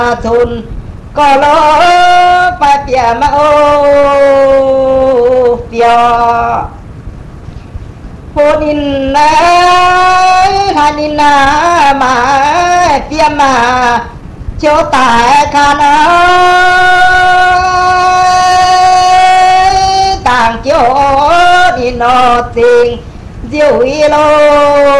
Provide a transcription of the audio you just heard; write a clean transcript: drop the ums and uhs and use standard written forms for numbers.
thôn có lỡ phải bia mà ô bia hôn in hai in mà bia mà chỗ tại khăn tàng chỗ đi nó tình diệu lô